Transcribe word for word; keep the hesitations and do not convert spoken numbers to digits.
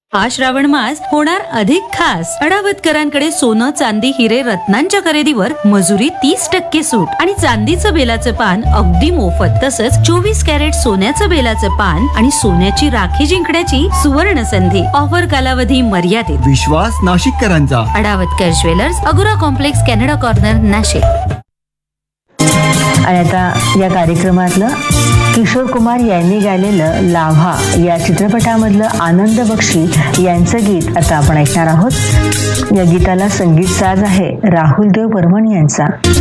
हा श्रावण मास होणार अधिक खास. अडावतकरांकडे सोनं, चांदी, हिरे, रत्नांच्या खरेदीवर मजुरी तीस टक्के सूट आणि चांदीचं बेलाचं पान अगदी मोफत. तसंच चोवीस कॅरेट सोन्याचं बेलाचं पान आणि सोन्याची राखी जिंकण्याची सुवर्ण संधी. ऑफर कालावधी मर्यादित. विश्वास नाशिककरांचा. अडावतकर jewellers, अगुरा complex, Canada corner, Nashik. आणि आता या कार्यक्रमातलं किशोर कुमार यांनी गायलेलं लाव्हा या चित्रपटामधलं आनंद बक्षी यांचं गीत आता आपण ऐकणार आहोत. या गीताला संगीत साज आहे राहुल देव बर्मन यांचा.